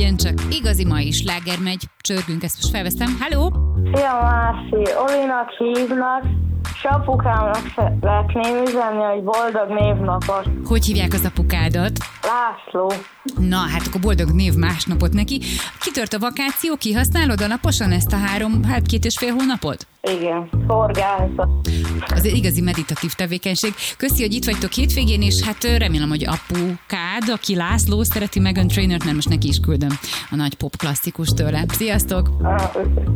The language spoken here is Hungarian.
legyen csak igazi mai sláger megy. Csörgünk, ezt most felveszem. Halló! Szia, Mászi! Olinak hívnak, és apukámnak szeretném üzenni, hogy boldog névnapot. Hogy hívják az apukádat? László. Na, hát akkor boldog név másnapot neki. Kitört a vakáció, kihasználod alaposan ezt a 2,5 hónapot? Igen, forgászat. Az egy igazi meditatív tevékenység. Köszi, hogy itt vagytok hétvégén, és hát remélem, hogy apukád, aki László, szereti Meghan Trainert, mert most neki is küldöm a nagy pop klasszikus tőle. Sziasztok!